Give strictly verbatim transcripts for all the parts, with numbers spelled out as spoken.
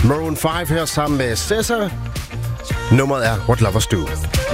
Maroon fem her sammen med Cesar. Nummeret er What Lovers Do.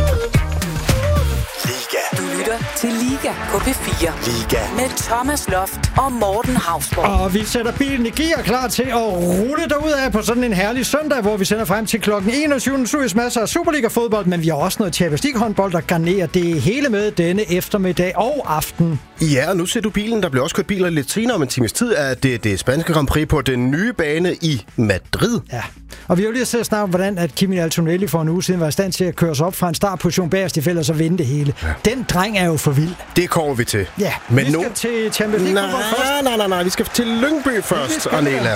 Du lytter til Liga på P fire. Liga. Med Thomas Loft og Morten Hausborg. Og vi sætter bilen i gear klar til at rulle derudad på sådan en herlig søndag, hvor vi sender frem til klokken enogtyve. Nu er masser af Superliga-fodbold, men vi har også noget Champions League-håndbold, der garnerer det hele med denne eftermiddag og aften. Ja, og nu ser du bilen. Der bliver også kørt biler lidt senere om en times tid. Er det det spanske Grand Prix på den nye bane i Madrid. Ja, og vi har jo lige set snart, hvordan at Kimi Antonelli for en uge siden var i stand til at køre sig op fra en startposition bagerst i feltet og så vinde det hele. Ja. Den dreng er jo for vild. Det kommer vi til. Ja, men vi nu... skal til Champions League nej, først. Nej, nej, nej, vi skal til Lyngby først, Arnela.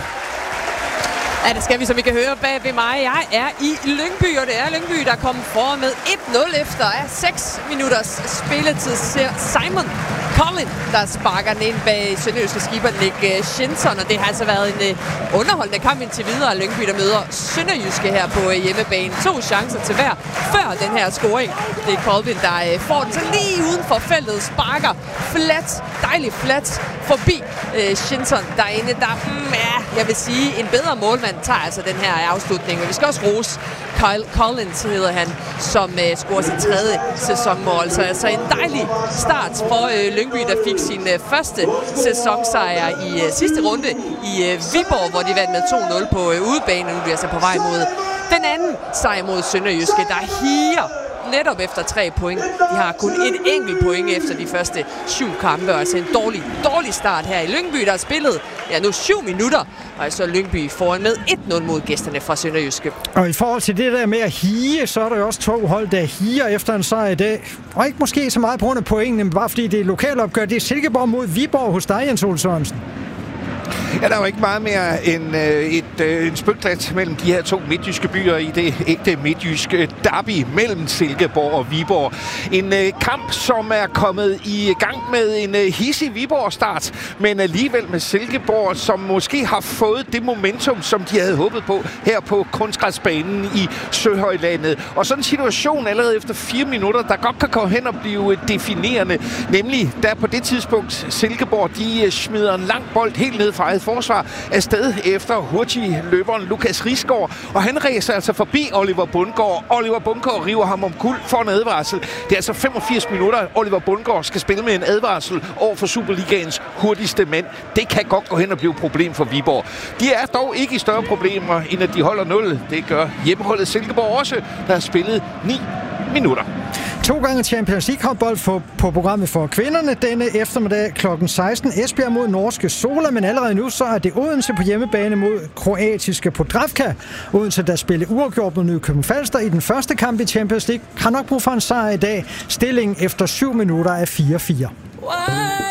Ja, det skal vi, som I kan høre bag ved mig. Jeg er i Lyngby, og det er Lyngby, der kommer foran med et nul efter af seks minutters spilletid. Ser Simon Collin, der sparker den ind bag sønderjyske skipper Nick Shinton, og det har altså været en uh, underholdende kamp indtil videre. Lyngby, der møder sønderjyske her på uh, hjemmebane. To chancer til hver før den her scoring. Det er Colvin, der uh, får den så lige uden for feltet, sparker flat, dejligt flat forbi uh, Shinton derinde. Der, mm, ja, jeg vil sige, en bedre målmand tager altså den her afslutning. Men vi skal også rose Kyle Collins, hedder han, som uh, scorer sit tredje sæsonmål. Så altså en dejlig start for uh, Lyngby, der fik sin uh, første sæsonsejr i uh, sidste runde i uh, Viborg, hvor de vandt med to nul på uh, udebane. Nu er de altså på vej mod den anden sejr mod Sønderjyske, der higer netop efter tre point. De har kun et enkelt point efter de første syv kampe, altså en dårlig, dårlig start her i Lyngby, der har spillet ja, nu syv minutter, og altså Lyngby foran med et nul mod gæsterne fra Sønderjyske. Og i forhold til det der med at hige, så er der jo også to hold, der higer efter en sejr i dag. Og ikke måske så meget på grund af pointene, men bare fordi det er lokalopgør. Det er Silkeborg mod Viborg hos dig, Jens Ole Sørensen. Ja, der er jo ikke meget mere end øh, et, øh, en spytklat mellem de her to midtjyske byer i det ægte midtjyske derby mellem Silkeborg og Viborg. En øh, kamp, som er kommet i gang med en øh, hissig Viborg-start, men alligevel med Silkeborg, som måske har fået det momentum, som de havde håbet på her på kunstgræsbanen i Søhøjlandet. Og sådan en situation allerede efter fire minutter, der godt kan komme hen og blive definerende, nemlig der på det tidspunkt Silkeborg, de øh, smider en lang bold helt ned fra eget forsvar afsted efter hurtig løberen Lukas Risgaard, og han ræser altså forbi Oliver Bundgaard. Oliver Bundgaard river ham om kul for en advarsel. Det er altså femogfirs minutter, Oliver Bundgaard skal spille med en advarsel over for Superligaens hurtigste mand. Det kan godt gå hen og blive et problem for Viborg. De er dog ikke i større problemer, end at de holder nul. Det gør hjemmeholdet Silkeborg også, der har spillet ni minutter. To gange Champions League-håndbold på programmet for kvinderne denne eftermiddag klokken seksten. Esbjerg mod norske Sola, men allerede nu så er det Odense på hjemmebane mod kroatiske Podravka. Odense, der spiller uafgjort mod Nykøbing Falster i den første kamp i Champions League, har nok brug for en sejr i dag. Stillingen efter syv minutter er fire fire.